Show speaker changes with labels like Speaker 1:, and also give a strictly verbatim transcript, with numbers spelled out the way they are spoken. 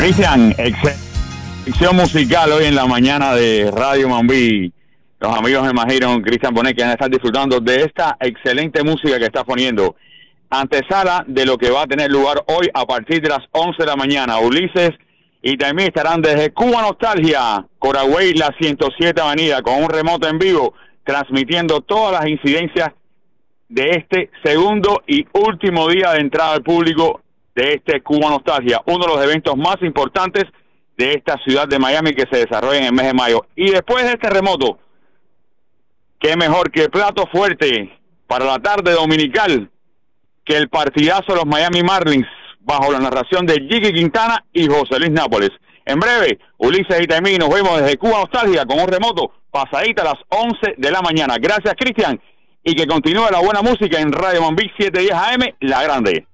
Speaker 1: Cristian, excepción musical hoy en la mañana de Radio Mambí. Los amigos, me imagino, Cristian Bonet, que van a estar disfrutando de esta excelente música que está poniendo. Antesala de lo que va a tener lugar hoy a partir de las once de la mañana. Ulises y también estarán desde Cuba Nostalgia, Coragüey, la ciento siete Avenida, con un remoto en vivo, transmitiendo todas las incidencias de este segundo y último día de entrada al público de este Cuba Nostalgia, uno de los eventos más importantes de esta ciudad de Miami que se desarrolla en el mes de mayo. Y después de este remoto, qué mejor que plato fuerte para la tarde dominical que el partidazo de los Miami Marlins bajo la narración de Jiggy Quintana y José Luis Nápoles. En breve, Ulises y Taimí, nos vemos desde Cuba Nostalgia con un remoto pasadita a las once de la mañana. Gracias, Cristian, y que continúe la buena música en Radio Mambí setecientos diez A M, La Grande.